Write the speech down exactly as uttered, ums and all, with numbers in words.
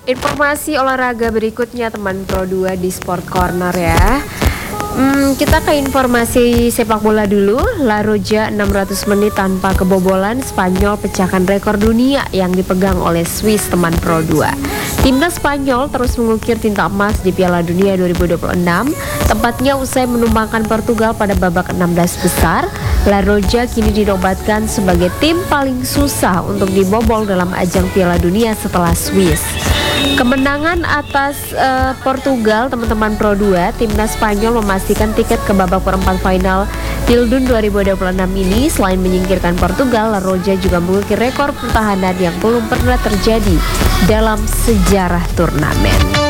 Informasi olahraga berikutnya teman Pro dua di Sport Corner ya. Hmm, kita ke informasi sepak bola dulu. La Roja enam ratus menit tanpa kebobolan, Spanyol pecahkan rekor dunia yang dipegang oleh Swiss teman Pro dua. Timnas Spanyol terus mengukir tinta emas di Piala Dunia dua ribu dua puluh enam, tepatnya usai menumbangkan Portugal pada babak enam belas besar. La Roja kini dinobatkan sebagai tim paling susah untuk dibobol dalam ajang Piala Dunia setelah Swiss. Kemenangan atas uh, Portugal teman-teman Pro dua, timnas Spanyol memastikan tiket ke babak perempat final Pildun dua ribu dua puluh enam ini. Selain menyingkirkan Portugal, La Roja juga mengukir rekor pertahanan yang belum pernah terjadi dalam sejarah turnamen.